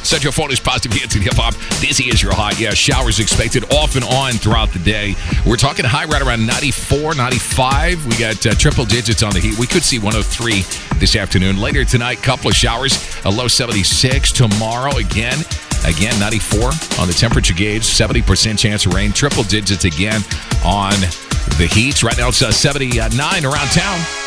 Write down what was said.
Central Florida's positive hits and hip-hop. This is your high. Yeah, showers expected off and on throughout the day. We're talking high right around 94, 95. We got triple digits on the heat. We could see 103 this afternoon. Later tonight, couple of showers. A low 76 tomorrow again. Again, 94 on the temperature gauge. 70% chance of rain. Triple digits again on the heat. Right now it's 79 around town.